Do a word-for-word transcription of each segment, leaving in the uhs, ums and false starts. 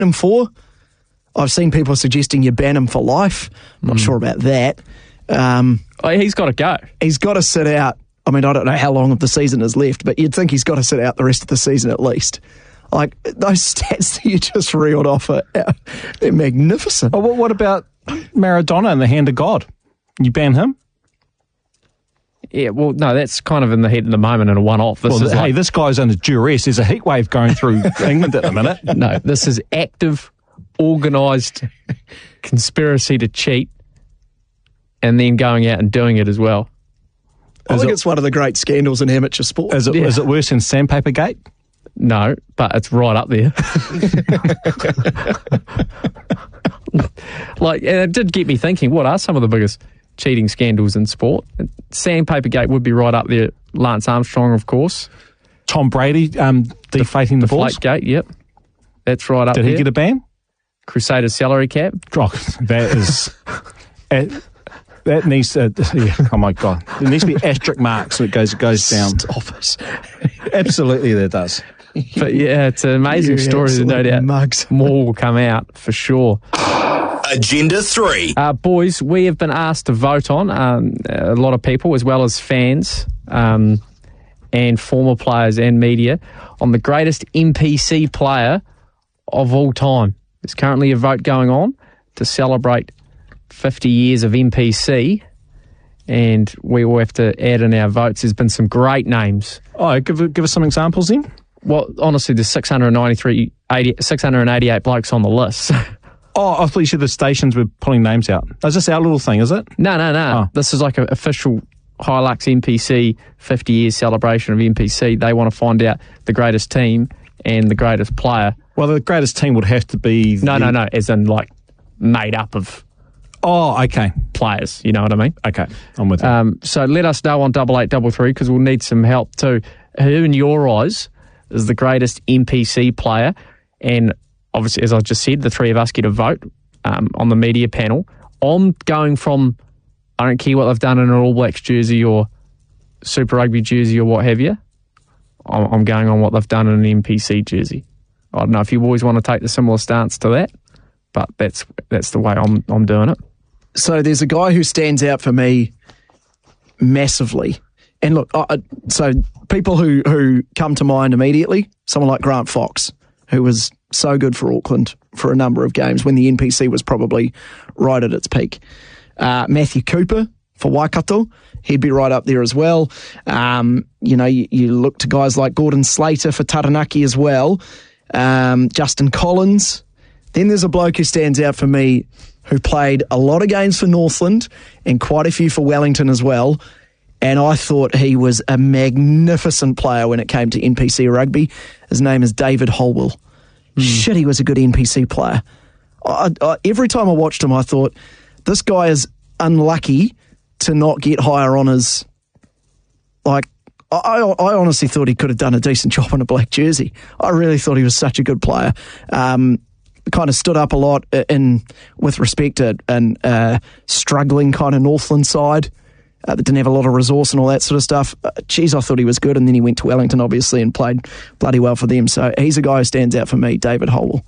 him for. I've seen people suggesting you ban him for life. I'm not mm. sure about that. Um, oh, he's got to go. He's got to sit out. I mean, I don't know how long of the season is left, but you'd think he's got to sit out the rest of the season at least. Like, those stats that you just reeled off are, they're magnificent. Oh, well, what about Maradona in the hand of God? You ban him? Yeah, well, no, that's kind of in the heat of the moment and a one-off. This well, is hey, like, this guy's under duress. There's a heat wave going through England at the minute. No, this is active, organised conspiracy to cheat and then going out and doing it as well. I is think it, it's one of the great scandals in amateur sport. Is it, yeah. is it worse than Sandpaper Gate? No, but it's right up there. Like, and it did get me thinking, what are some of the biggest cheating scandals in sport? Sandpaper Gate would be right up there. Lance Armstrong, of course. Tom Brady um, deflating the, the balls. Deflategate, yep. That's right up Did there. Did he get a ban? Crusader salary cap. Oh, that is... uh, that needs to... Yeah, oh, my God. There needs to be asterisk marks so it goes, it goes down. Office. Absolutely, there does. But yeah, it's an amazing you story. No doubt mugs. More will come out for sure. Agenda three. Uh, boys, we have been asked to vote on, um, a lot of people, as well as fans um, and former players and media, on the greatest N P C player of all time. There's currently a vote going on to celebrate fifty years of N P C, and we will have to add in our votes. There's been some great names. Oh, give, give us some examples then. Well, honestly, there's six hundred ninety-three, eighty, six hundred eighty-eight blokes on the list. Oh, I thought you said the stations were pulling names out. Is this our little thing, is it? No, no, no. Oh. This is like an official Hilux N P C fifty years celebration of N P C. They want to find out the greatest team and the greatest player. Well, the greatest team would have to be... No, the... no, no, as in like made up of Oh, okay. players, you know what I mean? Okay, I'm with you. Um, so let us know on double eight double three because we'll need some help too. Who in your eyes is the greatest N P C player? And obviously, as I just said, the three of us get a vote um, on the media panel. I'm going from, I don't care what they've done in an All Blacks jersey or Super Rugby jersey or what have you. I'm, I'm going on what they've done in an N P C jersey. I don't know if you boys want to take the similar stance to that, but that's that's the way I'm I'm doing it. So there's a guy who stands out for me massively. And look, I, so people who, who come to mind immediately, someone like Grant Fox, who was so good for Auckland for a number of games when the N P C was probably right at its peak. Uh, Matthew Cooper for Waikato, he'd be right up there as well. Um, you know, you, you look to guys like Gordon Slater for Taranaki as well. Um, Justin Collins. Then there's a bloke who stands out for me who played a lot of games for Northland and quite a few for Wellington as well. And I thought he was a magnificent player when it came to N P C rugby. His name is David Holwell. Mm. Shit, he was a good N P C player. I, I, every time I watched him, I thought, this guy is unlucky to not get higher honours. Like, I, I honestly thought he could have done a decent job in a black jersey. I really thought he was such a good player. Um, kind of stood up a lot in with respect to an uh, struggling kind of Northland side uh, that didn't have a lot of resource and all that sort of stuff. Uh, geez, I thought he was good, and then he went to Wellington, obviously, and played bloody well for them. So he's a guy who stands out for me, David Holwell.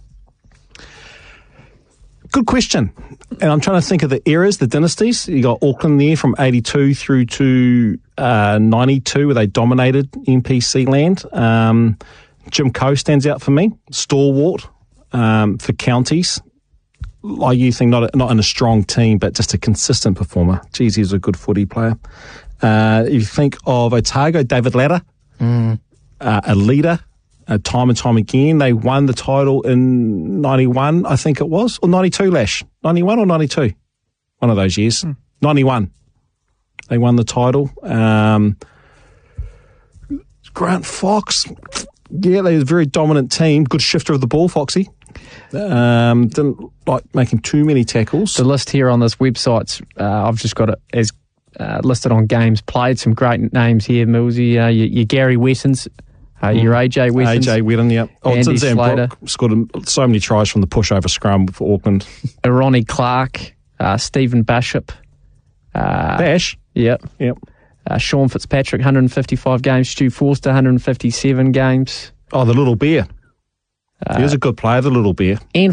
Good question. And I'm trying to think of the eras, the dynasties. You got Auckland there from eighty-two through to uh, ninety-two, where they dominated N P C land. Um, Jim Coe stands out for me, stalwart um, for counties. Like you think, not a, not in a strong team, but just a consistent performer. Geez, he's a good footy player. Uh, you think of Otago, David Latter, mm. uh, a leader. Uh, time and time again, they won the title in ninety-one, I think it was, or ninety-two, Lash. ninety-one or ninety-two? One of those years. Mm. ninety-one. They won the title. Um, Grant Fox, yeah, they were a very dominant team. Good shifter of the ball, Foxy. Um, didn't like making too many tackles. The list here on this website's, uh, I've just got it as uh, listed on games played. Some great names here, Millsy. Uh, your, your Gary Wettons. Uh, your A J Wettons. A J Wetton, yeah. Oh, Andy Slater. Brook scored so many tries from the pushover scrum for Auckland. Ronnie Clark, uh, Stephen Bishop. Uh, Bash? Yep. Yep. Uh, Sean Fitzpatrick, one hundred fifty-five games. Stu Forster, one hundred fifty-seven games. Oh, the little bear. he was a good player, the little bear. Ian